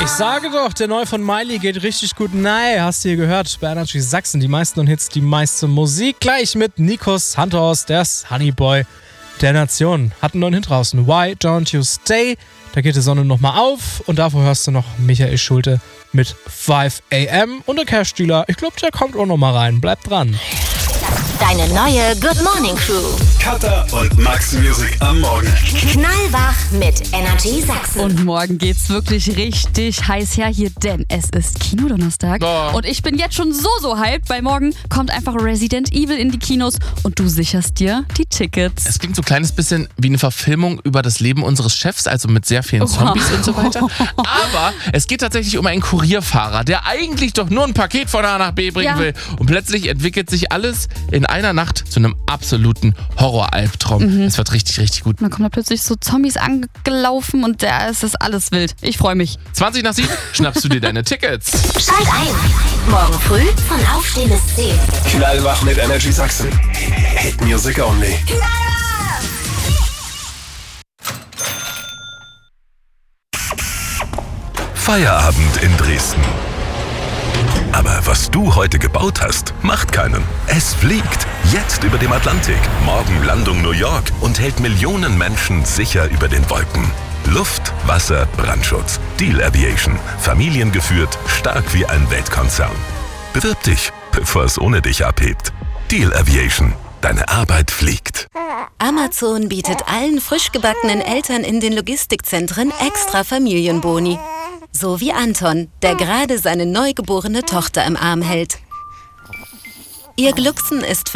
Ich sage doch, der neue von Miley geht richtig gut. Nein, hast du hier gehört? Bei Energy Sachsen, die meisten Hits, die meiste Musik. Gleich mit Nikos Santos, der Honeyboy der Nation. Hat einen neuen Hit draußen. Why Don't You Stay? Da geht die Sonne nochmal auf. Und davor hörst du noch Michael Schulte mit 5 AM. Und der Cash-Dealer, ich glaube, der kommt auch nochmal rein. Bleib dran. Deine neue Good Morning Crew. Katha und Max Music am Morgen. Knallwach mit Energy Sachsen. Und morgen geht's wirklich richtig heiß her hier, denn es ist Kinodonnerstag. Und ich bin jetzt schon so hyped, weil morgen kommt einfach Resident Evil in die Kinos und du sicherst dir die Tickets. Es klingt so ein kleines bisschen wie eine Verfilmung über das Leben unseres Chefs, also mit sehr vielen Zombies und so weiter. Aber es geht tatsächlich um einen Kurierfahrer, der eigentlich doch nur ein Paket von A nach B bringen will. Und plötzlich entwickelt sich alles in einer Nacht zu einem absoluten Horror-Albtraum. Es wird richtig, richtig gut. Dann kommen da plötzlich so Zombies angelaufen und es ist alles wild. Ich freue mich. 20 nach 7 schnappst du dir deine Tickets. Schalt ein. Morgen früh von Aufstehen bis 10. Knallwach mit Energy Sachsen. Hit Music Only. Feierabend in Dresden. Aber was du heute gebaut hast, macht keinen. Es fliegt jetzt über dem Atlantik. Morgen Landung New York und hält Millionen Menschen sicher über den Wolken. Luft, Wasser, Brandschutz. Deal Aviation. Familiengeführt, stark wie ein Weltkonzern. Bewirb dich, bevor es ohne dich abhebt. Deal Aviation. Deine Arbeit fliegt. Amazon bietet allen frisch gebackenen Eltern in den Logistikzentren extra Familienboni. So wie Anton, der gerade seine neugeborene Tochter im Arm hält. Ihr Glucksen ist